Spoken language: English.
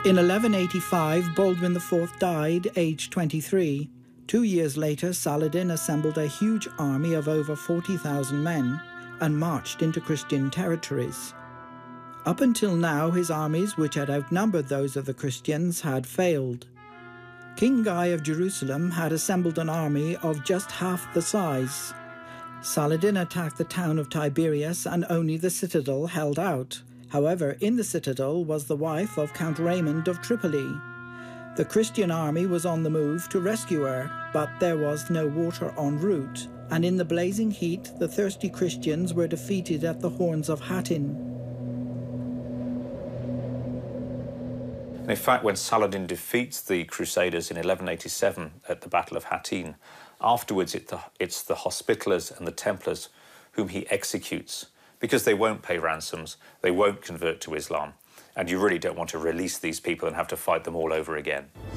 In 1185, Baldwin IV died, aged 23. 2 years later, Saladin assembled a huge army of over 40,000 men and marched into Christian territories. Up until now, his armies, which had outnumbered those of the Christians, had failed. King Guy of Jerusalem had assembled an army of just half the size. Saladin attacked the town of Tiberias, and only the citadel held out. However, in the citadel was the wife of Count Raymond of Tripoli. The Christian army was on the move to rescue her, but there was no water en route, and in the blazing heat, the thirsty Christians were defeated at the Horns of Hattin. In fact, when Saladin defeats the Crusaders in 1187 at the Battle of Hattin, afterwards it's the Hospitallers and the Templars whom he executes, because they won't pay ransoms, they won't convert to Islam, and you really don't want to release these people and have to fight them all over again.